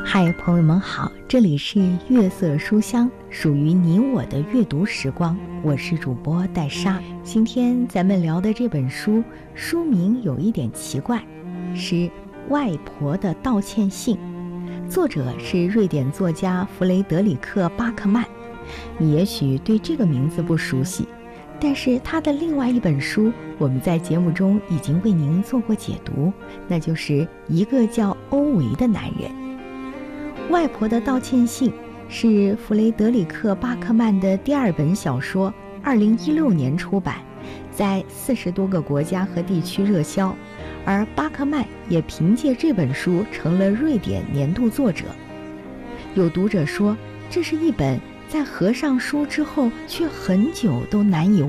嗨，朋友们好，这里是月色书香，属于你我的阅读时光，我是主播戴莎。今天咱们聊的这本书，书名有一点奇怪，是《外婆的道歉信》，作者是瑞典作家弗雷德里克·巴克曼。你也许对这个名字不熟悉，但是他的另外一本书，我们在节目中已经为您做过解读，那就是一个叫欧维的男人。外婆的道歉信是弗雷德里克·巴克曼的第二本小说，2016年出版，在40多个国家和地区热销，而巴克曼也凭借这本书成了瑞典年度作者。有读者说，这是一本在合上书之后却很久都难以